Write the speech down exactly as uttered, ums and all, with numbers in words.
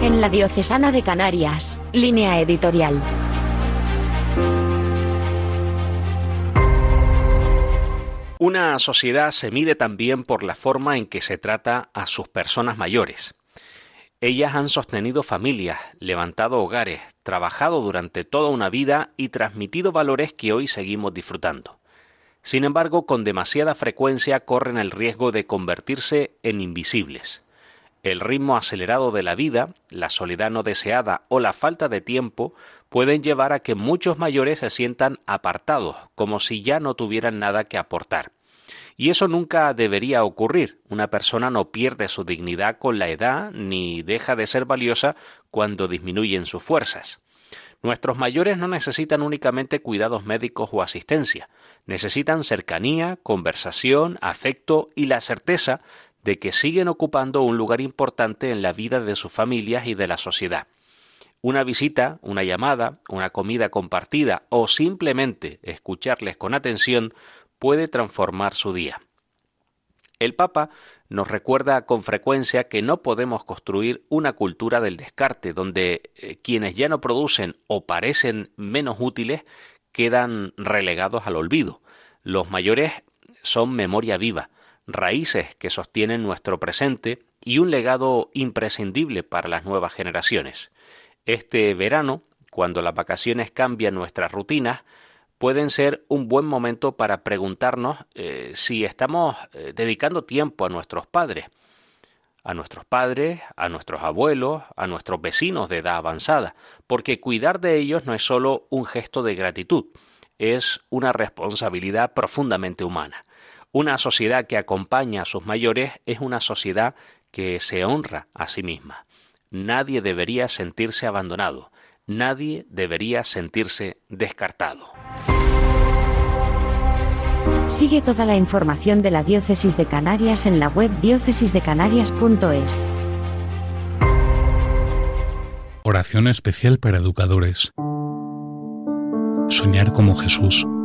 En la Diocesana de Canarias, Línea Editorial. Una sociedad se mide también por la forma en que se trata a sus personas mayores. Ellas han sostenido familias, levantado hogares, trabajado durante toda una vida y transmitido valores que hoy seguimos disfrutando. Sin embargo, con demasiada frecuencia corren el riesgo de convertirse en invisibles. El ritmo acelerado de la vida, la soledad no deseada o la falta de tiempo pueden llevar a que muchos mayores se sientan apartados, como si ya no tuvieran nada que aportar. Y eso nunca debería ocurrir. Una persona no pierde su dignidad con la edad ni deja de ser valiosa cuando disminuyen sus fuerzas. Nuestros mayores no necesitan únicamente cuidados médicos o asistencia. Necesitan cercanía, conversación, afecto y la certeza de que siguen ocupando un lugar importante en la vida de sus familias y de la sociedad. Una visita, una llamada, una comida compartida o simplemente escucharles con atención puede transformar su día. El Papa nos recuerda con frecuencia que no podemos construir una cultura del descarte donde eh, quienes ya no producen o parecen menos útiles quedan relegados al olvido. Los mayores son memoria viva, raíces que sostienen nuestro presente y un legado imprescindible para las nuevas generaciones. Este verano, cuando las vacaciones cambian nuestras rutinas, pueden ser un buen momento para preguntarnos eh, si estamos eh, dedicando tiempo a nuestros padres, a nuestros padres, a nuestros abuelos, a nuestros vecinos de edad avanzada, porque cuidar de ellos no es solo un gesto de gratitud, es una responsabilidad profundamente humana. Una sociedad que acompaña a sus mayores es una sociedad que se honra a sí misma. Nadie debería sentirse abandonado, nadie debería sentirse descartado. Sigue toda la información de la Diócesis de Canarias en la web diócesis de canarias punto es. Oración especial para educadores. Soñar como Jesús.